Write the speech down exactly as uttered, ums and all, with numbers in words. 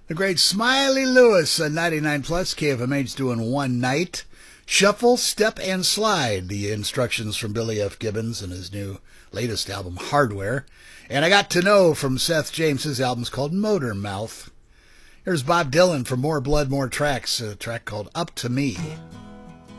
The great Smiley Lewis on ninety-nine plus K F M H doing One Night. Shuffle, Step, and Slide. The instructions from Billy F. Gibbons and his new latest album, Hardware. And I Got to Know from Seth James. His album's called Motor Mouth. Here's Bob Dylan for More Blood, More Tracks, a track called Up to Me.